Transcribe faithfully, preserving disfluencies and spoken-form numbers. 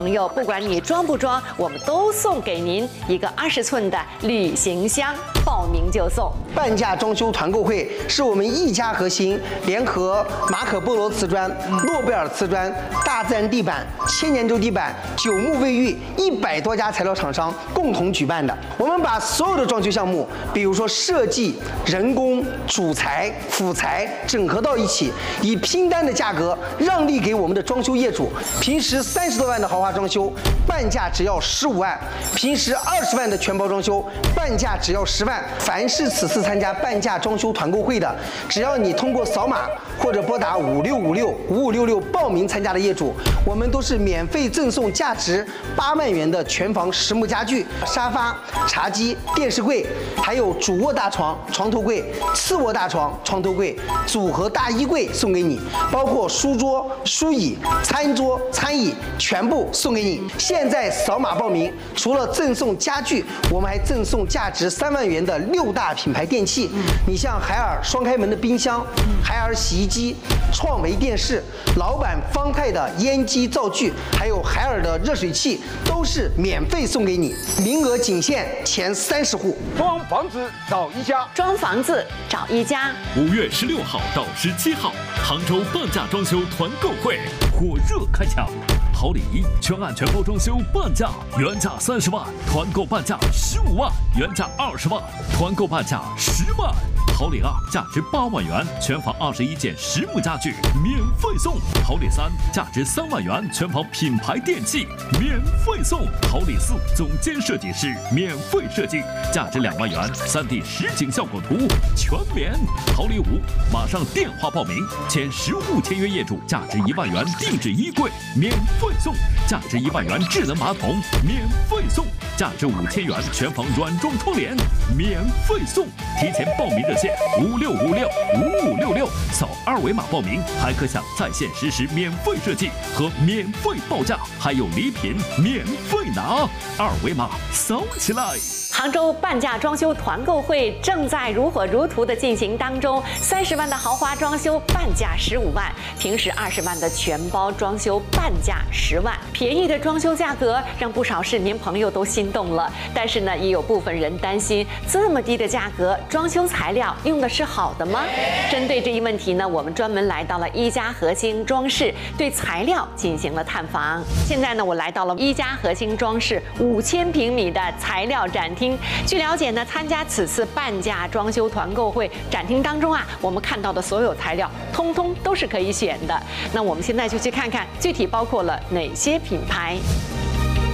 朋友，不管你装不装，我们都送给您一个二十寸的旅行箱，报名就送。 半价装修团购会是我们一家核心联合马可波罗瓷砖、诺贝尔瓷砖、大自然地板、千年洲地板、九牧卫浴一百多家材料厂商共同举办的。我们把所有的装修项目，比如说设计、人工、主材、辅材整合到一起，以拼单的价格让利给我们的装修业主。平时三十多万的豪华装修，半价只要十五万；平时二十万的全包装修，半价只要十万。凡是此次参加半价装修团购会的，只要你通过扫码或者拨打五六五六五五六六报名参加的业主，我们都是免费赠送价值八万元的全房实木家具、沙发、茶几、电视柜，还有主卧大床、床头柜、次卧大床、床头柜、组合大衣柜送给你，包括书桌、书椅、餐桌、餐椅全部送给你。现在扫码报名，除了赠送家具，我们还赠送价值三万元的六大品牌电器。你像海尔双开门的冰箱、海尔洗衣机、创维电视、老板方太的烟机灶具，还有海尔的热水器，都是免费送给你，名额仅限前三十户。 装房子找一家， 装房子找一家。 五月十六号到十七号，杭州半价装修团购会火热开抢。好礼一，全案全包装修半价，原价三十万，团购半价十五万，原价二十万，团购半价十万。好礼二，价值八万元，全房二十一件实木家具免费送。好礼三，价值三万元，全房品牌电器免费送。好礼四，总监设计师免费设计，价值两万元，三 D 实景效果图全免。好礼五，马上电话报名，签实物签约业主，价值一万元定制衣柜免费送，价值一万元智能马桶免费送，价值五千元全房软装窗帘免费送。提前报名热线五六五六五五六六，扫二维码报名，还可享在线实时免费设计和免费报价，还有礼品免费拿。二维码扫起来！ 杭州半价装修团购会正在如火如荼的进行当中，三十万的豪华装修半价十五万，平时二十万的全包装修半价十万。便宜的装修价格让不少市民朋友都心动了，但是呢，也有部分人担心，这么低的价格，装修材料用的是好的吗？针对这一问题呢，我们专门来到了一家核心装饰，对材料进行了探访。现在呢，我来到了一家核心装饰五千平米的材料展厅。据了解呢，参加此次半价装修团购会展厅当中啊，我们看到的所有材料，通通都是可以选的。那我们现在就去看看具体包括了哪些品牌。